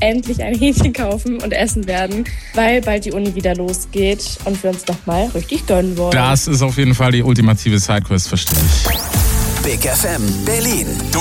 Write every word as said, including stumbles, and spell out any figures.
endlich ein Hähnchen kaufen und essen werden, weil bald die Uni wieder losgeht und wir uns nochmal richtig gönnen wollen. Das ist auf jeden Fall die ultimative Sidequest, verstehe ich. Big F M Berlin.